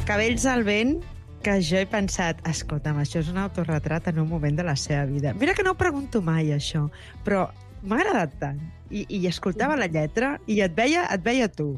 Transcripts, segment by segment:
Cabells al vent, que jo he pensat, escolta'm, això és un autorretrat en un moment de la seva vida. Mira que no ho pregunto mai, això, però m'ha agradat tant. I escoltava la lletra i et veia tu.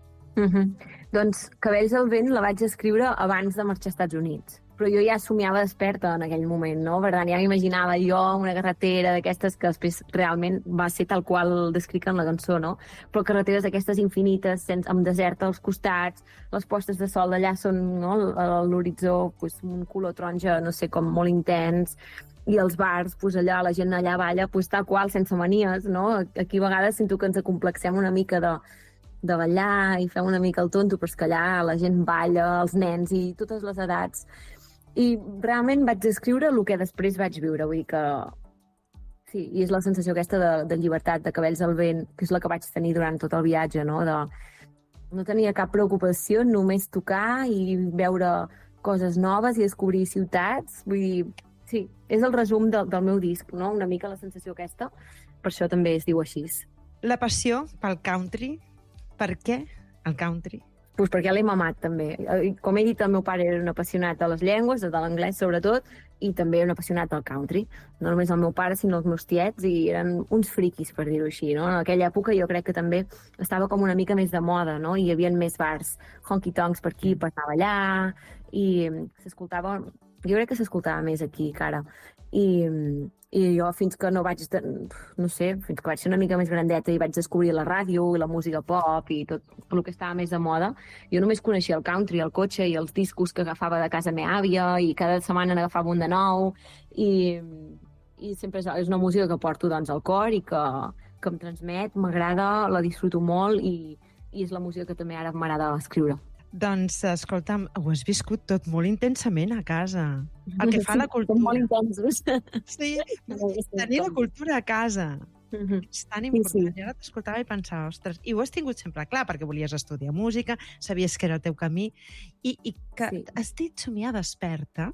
Doncs Cabells al vent la vaig escriure abans de marxar als Estats Units. Però jo ja somiava desperta en aquell moment, no? Per tant, ja m'imaginava jo una carretera d'aquestes que després realment va ser tal qual descric en la cançó, no? Però carreteres d'aquestes infinites, amb desert als costats, les postes de sol d'allà són, no? A l'horitzó, pues, un color taronja, no sé, com molt intens, i els bars, pues, allà, la gent allà balla, pues, tal qual, sense manies, no? Aquí a vegades sento que ens acomplexem una mica de ballar i fem una mica el tonto, però és que allà la gent balla, els nens i totes les edats. I realment vaig escriure el que després vaig viure, vull dir que... Sí, i és la sensació aquesta de llibertat, de cabells al vent, que és la que vaig tenir durant tot el viatge, no? No tenia cap preocupació, només tocar i veure coses noves i descobrir ciutats. Vull dir, sí, és el resum del meu disc, no? Una mica la sensació aquesta, per això també es diu així. La passió pel country, per què el country? Pues perquè l'he mamat, també. Com he dit, el meu pare era un apassionat de les llengües, de l'anglès sobretot, i també un apassionat del country. No només el meu pare, sinó els meus tiets, i eren uns friquis, per dir-ho així, no? En aquella època jo crec que també estava com una mica més de moda, no? Hi havia més bars honky-tonks per aquí, per anar a ballar, i s'escoltava... Jo crec que s'escoltava més aquí que ara. I jo fins que no vaig, no sé, fins que vaig ser una mica més grandeta i vaig descobrir la ràdio i la música pop i tot el que estava més de moda, jo només coneixia el country, el cotxe i els discos que agafava de casa meva àvia i cada setmana n'agafava un de nou i sempre és una música que porto doncs al cor i que em transmet, m'agrada, la disfruto molt i és la música que també ara m'agrada escriure. Doncs, escolta'm, ho has viscut tot molt intensament a casa. El que fa la cultura. Són molt intensos. Sí, tenir la cultura a casa. És tan important. I ara t'escoltava i pensava, ostres, i ho has tingut sempre clar, perquè volies estudiar música, sabies que era el teu camí, i que has dit somiar desperta,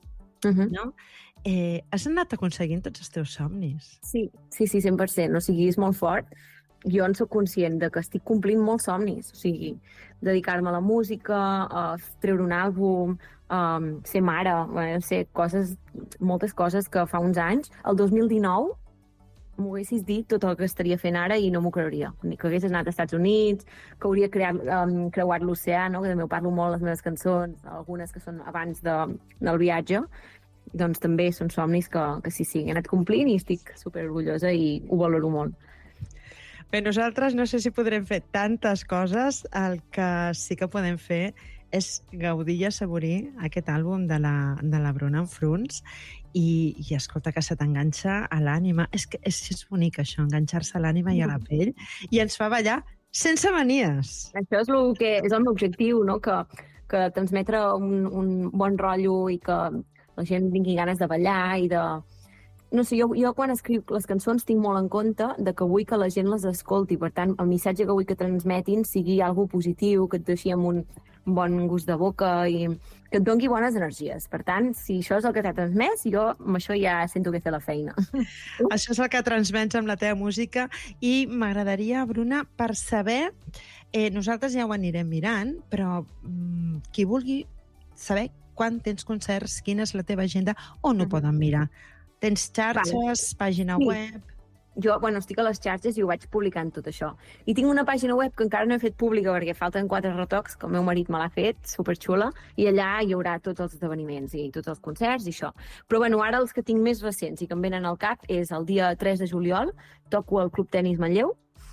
no? Has anat aconseguint tots els teus somnis. Sí, 100%. O sigui, és molt fort. Jo en soc conscient de que estic complint molts somnis, o sigui, dedicar-me a la música, treure un àlbum, ser mare, ser moltes coses que fa uns anys. El 2019 m'ho haguessis dit tot el que estaria fent ara i no m'ho creuria. Que hagués anat als Estats Units, que hauria creuat l'oceà, no? Que també ho parlo molt a les meves cançons, algunes que són abans del viatge, doncs també són somnis que sí, he anat complint i estic superorgullosa i ho valoro molt. Bé, nosaltres no sé si podrem fer tantes coses, el que sí que podem fer és gaudir i assaborir aquest àlbum de la Bruna Enfruns i escolta, que se t'enganxa a l'ànima. És que és bonic això, enganxar-se a l'ànima i a la pell, i ens fa ballar sense manies. Això és el meu objectiu, no? Que transmetre un bon rotllo i que la gent tingui ganes de ballar i de... No sé, jo quan escric les cançons tinc molt en compte de que vull que la gent les escolti. Per tant, el missatge que vull que transmetin sigui algo positiu, que et deixi amb un bon gust de boca i que et doni bones energies. Per tant, si això és el que t'ha transmès, jo amb això ja sento que he fet la feina. Això és el que transmets amb la teva música i m'agradaria, Bruna, per saber, nosaltres ja ho anirem mirant, però qui vulgui saber quan tens concerts, quina és la teva agenda, on ho poden mirar? Tens xarxes, pàgina web... Jo, estic a les xarxes i ho vaig publicant tot això. I tinc una pàgina web que encara no he fet pública perquè falten 4 retocs, que el meu marit me l'ha fet, superxula, i allà hi haurà tots els esdeveniments i tots els concerts i això. Però ara els que tinc més recents i que em venen al cap és el dia 3 de juliol, toco al Club Tenis Manlleu,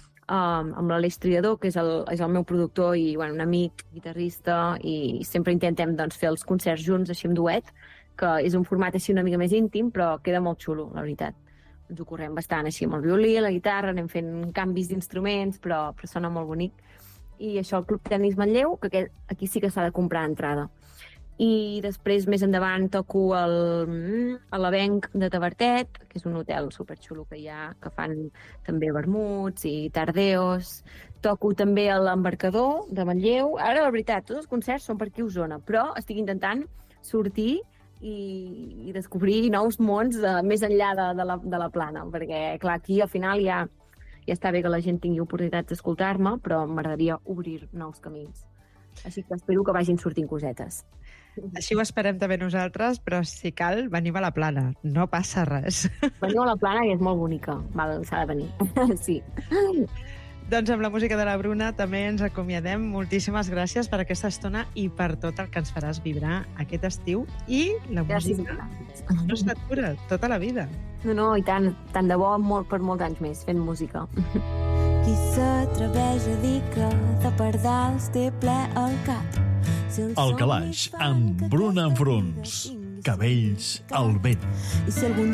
amb l'Aleix Triador, que és el meu productor i un amic, guitarrista, i sempre intentem fer els concerts junts, així amb duet, que és un format així una mica més íntim, però queda molt xulo, la veritat. Ens ho correm bastant així amb el violí, la guitarra, anem fent canvis d'instruments, però sona molt bonic. I això, el Club Tenis Manlleu, que aquí sí que s'ha de comprar entrada. I després, més endavant, toco a l'Avenc de Tavertet, que és un hotel superxulo que hi ha, que fan també vermuts i tardeos. Toco també a l'Embarcador de Manlleu. Ara, la veritat, tots els concerts són per aquí a Osona, però estic intentant sortir i descobrir nous mons més enllà de la plana, perquè clar, aquí al final ja està bé que la gent tingui oportunitats d'escoltar-me, però m'agradaria obrir nous camins. Així que espero que vagin sortint cosetes. Així ho esperem també nosaltres, però si cal, veniu a la Plana. No passa res. Veniu a la Plana, que és molt bonica. S'ha de venir. Sí. Doncs amb la música de la Bruna també ens acomiadem. Moltíssimes gràcies per aquesta estona i per tot el que ens faràs vibrar aquest estiu. I la música no s'atura tota la vida. No, i tant de bo per molts anys més fent música. Qui s'atreveix a dir que de pardals té ple el cap? El Calaix, amb Bruna Enfruns. Cabells al vent. I si algun